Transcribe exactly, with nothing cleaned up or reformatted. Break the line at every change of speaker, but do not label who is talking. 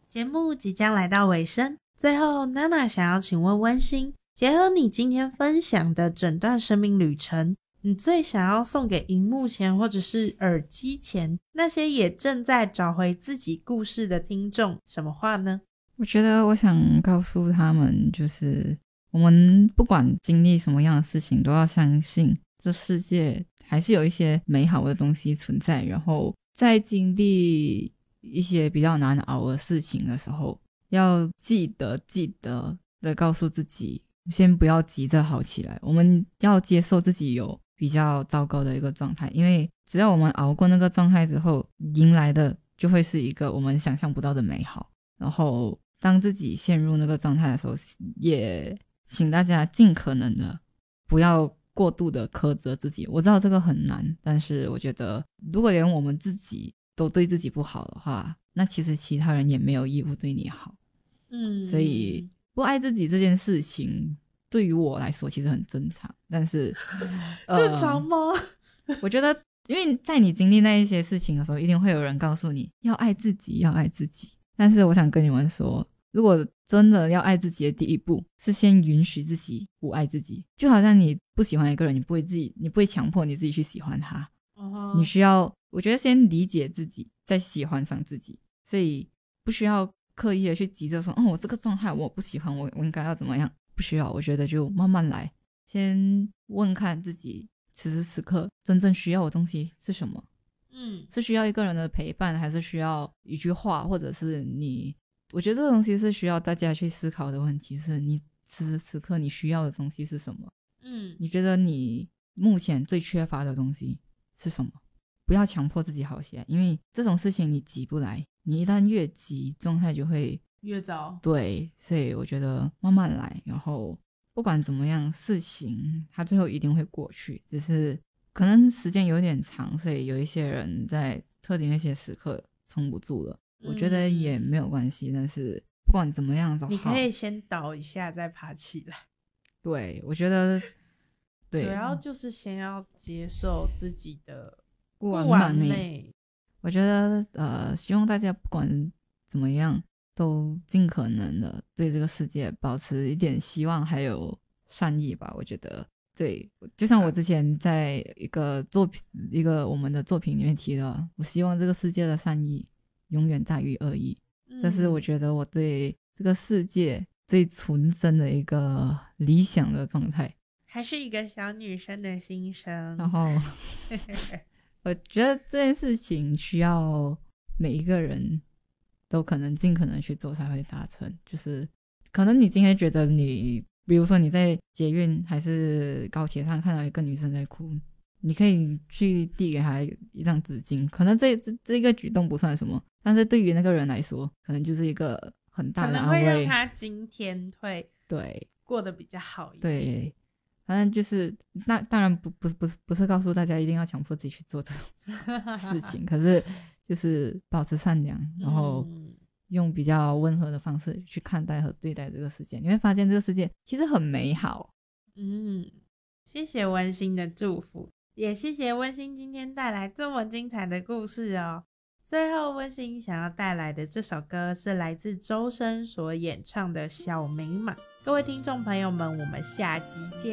节目即将来到尾声，最后娜娜想要请问温馨，结合你今天分享的整段生命旅程，你最想要送给荧幕前或者是耳机前那些也正在找回自己故事的听众什么话呢？
我觉得我想告诉他们，就是我们不管经历什么样的事情，都要相信这世界还是有一些美好的东西存在，然后在经历一些比较难熬的事情的时候，要记得记得的告诉自己，先不要急着好起来，我们要接受自己有比较糟糕的一个状态，因为只要我们熬过那个状态之后，迎来的就会是一个我们想象不到的美好。然后当自己陷入那个状态的时候，也请大家尽可能的不要过度的苛责自己。我知道这个很难，但是我觉得如果连我们自己都对自己不好的话，那其实其他人也没有义务对你好。
嗯，
所以不爱自己这件事情对于我来说其实很正常，但是
正常吗？
呃、我觉得因为在你经历那一些事情的时候，一定会有人告诉你要爱自己要爱自己，但是我想跟你们说，如果真的要爱自己的第一步是先允许自己不爱自己，就好像你不喜欢一个人，你不会自己你不会强迫你自己去喜欢他、uh-huh. 你需要我觉得先理解自己再喜欢上自己，所以不需要刻意的去急着说哦，我这个状态我不喜欢，我我应该要怎么样，不需要，我觉得就慢慢来，先问看自己此时此刻真正需要的东西是什么。嗯，是需要一个人的陪伴，还是需要一句话，或者是你我觉得这个东西是需要大家去思考的问题，是你此时此刻你需要的东西是什么。嗯，你觉得你目前最缺乏的东西是什么？不要强迫自己好起来，因为这种事情你急不来，你一旦越急状态就会
越糟。
对，所以我觉得慢慢来，然后不管怎么样事情它最后一定会过去，只是可能时间有点长，所以有一些人在特定一些时刻撑不住了、嗯、我觉得也没有关系，但是不管怎么样都好，
你可以先倒一下再爬起来。
对，我觉得对，
主要就是先要接受自己的
不
完美。
我觉得呃，希望大家不管怎么样都尽可能的对这个世界保持一点希望还有善意吧。我觉得对，就像我之前在一个作品一个我们的作品里面提的，我希望这个世界的善意永远大于恶意、嗯、这是我觉得我对这个世界最纯真的一个理想的状态，
还是一个小女生的心声。
然后我觉得这件事情需要每一个人都可能尽可能去做才会达成，就是可能你今天觉得你比如说你在捷运还是高铁上看到一个女生在哭，你可以去递给她一张纸巾，可能这这这个举动不算什么，但是对于那个人来说可能就是一个很大的安慰，
可能会让他今天会
对
过得比较好一点。
对，反正就是那当然不不不是不是告诉大家一定要强迫自己去做这种事情可是就是保持善良，然后用比较温和的方式去看待和对待这个世界，你会发现这个世界其实很美好。
嗯，谢谢温馨的祝福，也谢谢温馨今天带来这么精彩的故事哦。最后温馨想要带来的这首歌是来自周深所演唱的小美满。各位听众朋友们，我们下集见。